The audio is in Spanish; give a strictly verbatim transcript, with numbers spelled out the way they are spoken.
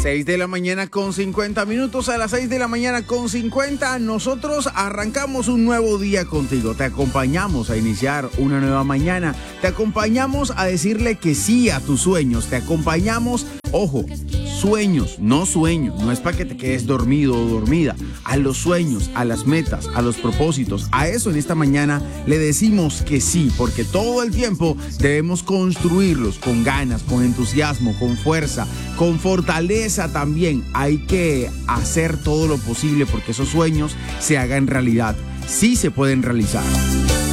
seis de la mañana con cincuenta minutos. A las seis de la mañana con cincuenta nosotros arrancamos un nuevo día contigo. Te acompañamos a iniciar una nueva mañana. Te acompañamos a decirle que sí a tus sueños. Te acompañamos, ojo, sueños, no sueños. No es para que te quedes dormido o dormida. A los sueños, a las metas, a los propósitos. A eso en esta mañana le decimos que sí, porque todo el tiempo debemos construirlos con ganas, con entusiasmo, con fuerza, con fortaleza también. Hay que hacer todo lo posible porque esos sueños se hagan realidad. Sí se pueden realizar.